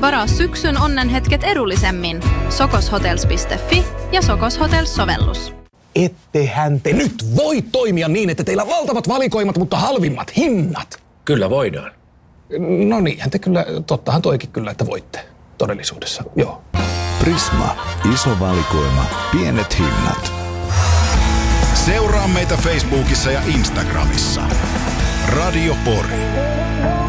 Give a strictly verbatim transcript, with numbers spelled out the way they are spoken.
Varaa syksyn onnenhetket edullisemmin. sokoshotels piste fi ja Sokos Hotels-sovellus. Ettehän te nyt voi toimia niin, että teillä on valtavat valikoimat, mutta halvimmat hinnat. Kyllä voidaan. No niinhän te kyllä, tottahan toikin kyllä, että voitte todellisuudessa, joo. Prisma. Iso valikoima. Pienet hinnat. Seuraa meitä Facebookissa ja Instagramissa. Radio Pori.